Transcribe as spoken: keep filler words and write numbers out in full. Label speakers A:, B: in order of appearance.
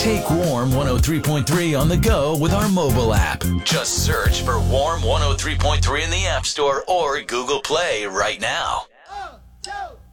A: Take Warm one oh three point three on the go with our mobile app. Just search for Warm one oh three point three in the App Store or Google Play right now.
B: Oh, two.